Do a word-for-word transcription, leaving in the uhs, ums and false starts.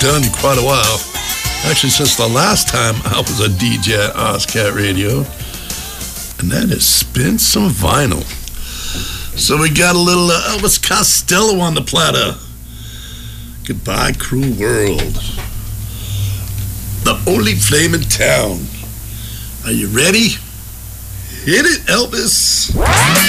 done in quite a while. Actually, since the last time I was a D J at Ozcat Radio. And that is Spin Some Vinyl. So we got a little uh, Elvis Costello on the platter. Goodbye, Cruel World. The Only Flame in Town. Are you ready? Hit it, Elvis.